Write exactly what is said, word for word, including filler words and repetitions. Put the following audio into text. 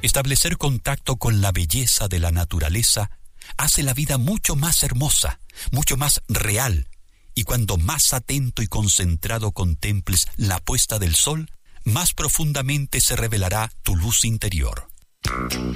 Establecer contacto con la belleza de la naturaleza hace la vida mucho más hermosa, mucho más real, y cuando más atento y concentrado contemples la puesta del sol, más profundamente se revelará tu luz interior.